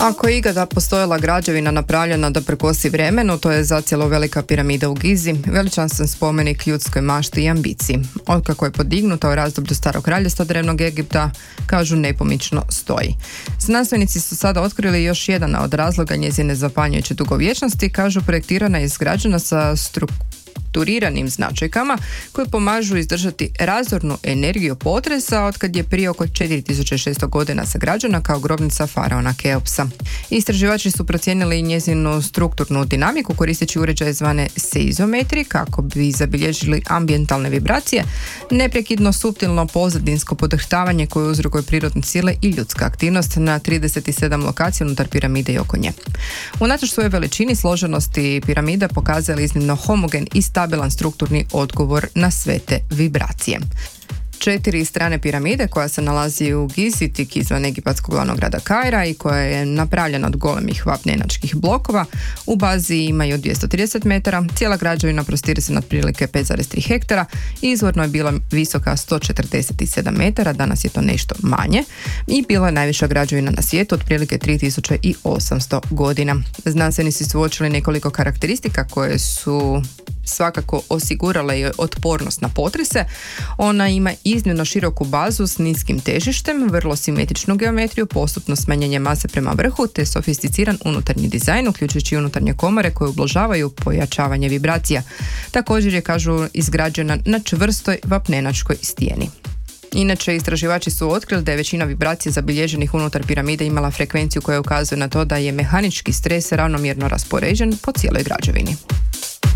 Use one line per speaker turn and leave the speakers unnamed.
Ako je ikada postojala građevina napravljena da prekosi vremenu, to je zacijelo velika piramida u Gizi, veličanstven spomenik ljudskoj mašti i ambiciji. Otkako je podignuta u razdoblju Starog kraljevstva Drevnog Egipta, kažu nepomično stoji. Znanstvenici su sada otkrili još jedan od razloga njezine zapanjujuće dugovječnosti, kažu projektirana je izgrađena sa strukturiranim značajkama koje pomažu izdržati razornu energiju potresa otkad je prije oko 4600 godina sagrađena kao grobnica faraona Keopsa. Istraživači su procijenili njezinu strukturnu dinamiku koristeći uređaje zvane seizometri kako bi zabilježili ambijentalne vibracije, neprekidno suptilno pozadinsko podrhtavanje koje uzrokuje prirodne sile i ljudska aktivnost na 37 lokacija unutar piramide i oko nje. Unatoč svoje veličini, složenosti piramide pokazali iznimno homogen i stabilan strukturni odgovor na sve te vibracije. 4 strane piramide koja se nalazi u Gizi, tik izvan egipatskog glavnog grada Kaira i koja je napravljena od golemih vapnenačkih blokova, u bazi imaju 230 metara, cijela građevina prostire se na otprilike 5,3 hektara, izvorno je bila visoka 147 metara, danas je to nešto manje i bila je najviša građevina na svijetu, otprilike 3800 godina. Znanstvenici su uočili nekoliko karakteristika koje su svakako osigurala je otpornost na potrese. Ona ima iznimno široku bazu s niskim težištem, vrlo simetričnu geometriju, postupno smanjenje mase prema vrhu te sofisticiran unutarnji dizajn, uključujući unutarnje komore koje ublažavaju pojačavanje vibracija. Također je, kažu, izgrađena na čvrstoj vapnenačkoj stijeni. Inače, istraživači su otkrili da je većina vibracija zabilježenih unutar piramide imala frekvenciju koja ukazuje na to da je mehanički stres ravnomjerno raspoređen po cijeloj građevini.